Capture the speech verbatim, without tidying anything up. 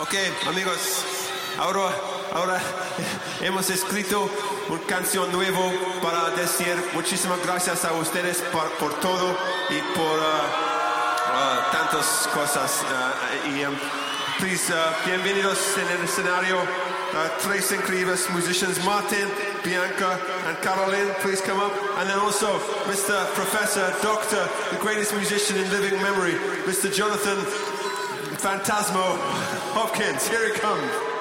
Ok, amigos, ahora, ahora hemos escrito una canción nueva para decir muchísimas gracias a ustedes por, por todo y por uh, uh, tantas cosas. Uh, y, um, please, uh, bienvenidos en el escenario. Uh, tres increíbles musicians, Martin, Bianca, and Caroline. Please come up. And then also Mister Professor, Doctor, the greatest musician in living memory, Mister Jonathan Phantasmo Hopkins. Here he comes.